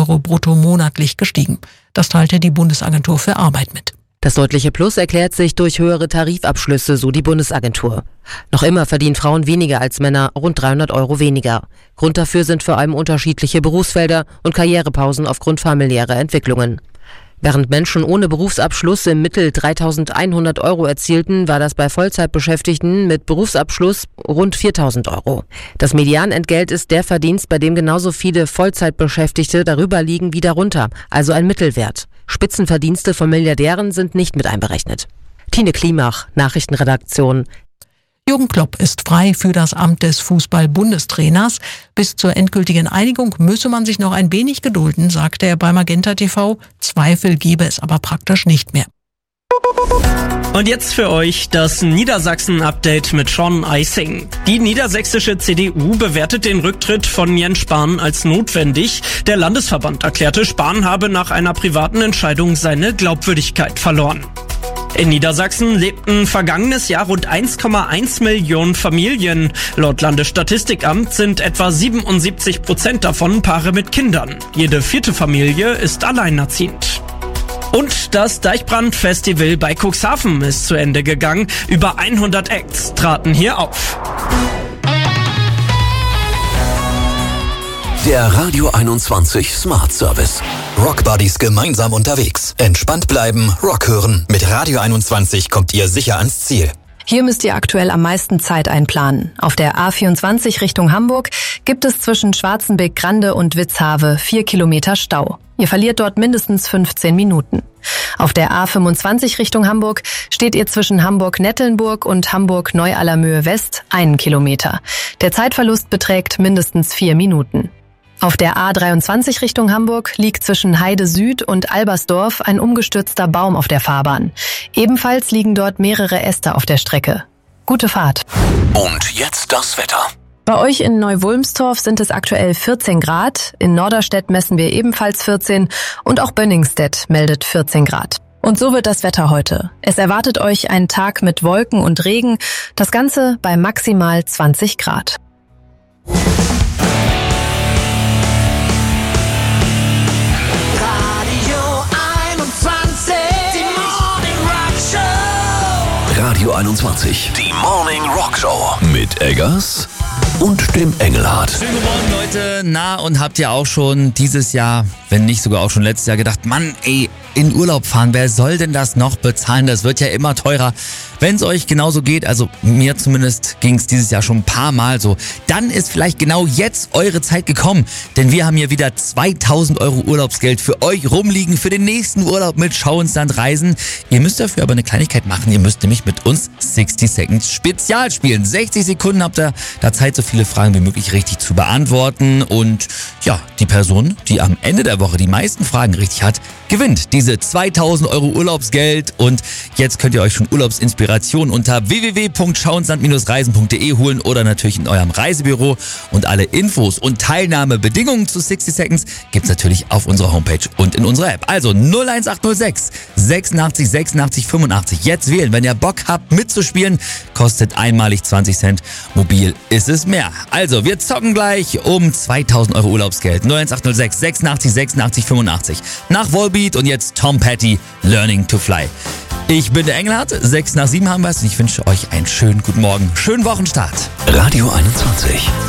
Euro brutto monatlich gestiegen. Das teilte die Bundesagentur für Arbeit mit. Das deutliche Plus erklärt sich durch höhere Tarifabschlüsse, so die Bundesagentur. Noch immer verdienen Frauen weniger als Männer, rund 300 Euro weniger. Grund dafür sind vor allem unterschiedliche Berufsfelder und Karrierepausen aufgrund familiärer Entwicklungen. Während Menschen ohne Berufsabschluss im Mittel 3.100 Euro erzielten, war das bei Vollzeitbeschäftigten mit Berufsabschluss rund 4.000 Euro. Das Medianentgelt ist der Verdienst, bei dem genauso viele Vollzeitbeschäftigte darüber liegen wie darunter, also ein Mittelwert. Spitzenverdienste von Milliardären sind nicht mit einberechnet. Tine Klimach, Nachrichtenredaktion. Jürgen Klopp ist frei für das Amt des Fußball-Bundestrainers. Bis zur endgültigen Einigung müsse man sich noch ein wenig gedulden, sagte er bei Magenta TV. Zweifel gebe es aber praktisch nicht mehr. Und jetzt für euch das Niedersachsen-Update mit Sean Eising. Die niedersächsische CDU bewertet den Rücktritt von Jens Spahn als notwendig. Der Landesverband erklärte, Spahn habe nach einer privaten Entscheidung seine Glaubwürdigkeit verloren. In Niedersachsen lebten vergangenes Jahr rund 1,1 Millionen Familien. Laut Landesstatistikamt sind etwa 77% davon Paare mit Kindern. Jede vierte Familie ist alleinerziehend. Und das Deichbrand-Festival bei Cuxhaven ist zu Ende gegangen. Über 100 Acts traten hier auf. Der Radio 21 Smart Service. Rockbuddies gemeinsam unterwegs. Entspannt bleiben, Rock hören. Mit Radio 21 kommt ihr sicher ans Ziel. Hier müsst ihr aktuell am meisten Zeit einplanen. Auf der A24 Richtung Hamburg gibt es zwischen Schwarzenbeck-Grande und Witzhave 4 Kilometer Stau. Ihr verliert dort mindestens 15 Minuten. Auf der A25 Richtung Hamburg steht ihr zwischen Hamburg-Nettelnburg und Hamburg-Neu-Allermöhe West 1 Kilometer. Der Zeitverlust beträgt mindestens 4 Minuten. Auf der A23 Richtung Hamburg liegt zwischen Heide Süd und Albersdorf ein umgestürzter Baum auf der Fahrbahn. Ebenfalls liegen dort mehrere Äste auf der Strecke. Gute Fahrt. Und jetzt das Wetter. Bei euch in Neu-Wulmstorf sind es aktuell 14 Grad. In Norderstedt messen wir ebenfalls 14 und auch Bönningstedt meldet 14 Grad. Und so wird das Wetter heute. Es erwartet euch ein Tag mit Wolken und Regen. Das Ganze bei maximal 20 Grad. Radio 21, die Morning Rock Show mit Eggers und dem Engelhardt. Schönen guten Morgen, Leute. Na, und habt ihr auch schon dieses Jahr, wenn nicht sogar auch schon letztes Jahr gedacht, Mann, ey, in Urlaub fahren, wer soll denn das noch bezahlen? Das wird ja immer teurer. Wenn es euch genauso geht, also mir zumindest ging es dieses Jahr schon ein paar Mal so, dann ist vielleicht genau jetzt eure Zeit gekommen. Denn wir haben hier wieder 2.000 Euro Urlaubsgeld für euch rumliegen für den nächsten Urlaub mit Schau ins Land reisen. Ihr müsst dafür aber eine Kleinigkeit machen. Ihr müsst nämlich mit uns 60 Seconds Spezial spielen. 60 Sekunden habt ihr da Zeit, so viele Fragen wie möglich richtig zu beantworten. Und ja, die Person, die am Ende der Woche die meisten Fragen richtig hat, gewinnt diese 2.000 Euro Urlaubsgeld. Und jetzt könnt ihr euch schon Urlaubsinspiration unter www.schauinsland-reisen.de holen oder natürlich in eurem Reisebüro. Und alle Infos und Teilnahmebedingungen zu 60 Seconds gibt's natürlich auf unserer Homepage und in unserer App. Also 01806 86 86 85. Jetzt wählen, wenn ihr Bock habt mitzuspielen. Kostet einmalig 20 Cent. Mobil ist es mehr. Also wir zocken gleich um 2.000 Euro Urlaubsgeld. 01806 86 86 85. Nach Volbeat und jetzt Tom Petty, Learning to Fly. Ich bin der Engelhardt, 6 nach 7 haben wir es und ich wünsche euch einen schönen guten Morgen, schönen Wochenstart. Radio 21.